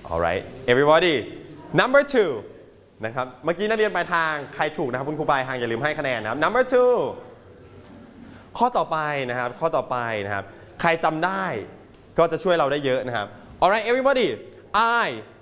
alright everybody number 2นะครับเมื่อกี้นักเรียนปลายทางใครถูกนะครับคุณครูปลายทางอย่าลืมให้คะแนนนะครับ number 2ข้อต่อไปนะครับใครจำได้ก็จะช่วยเราได้เยอะนะครับ alright everybody I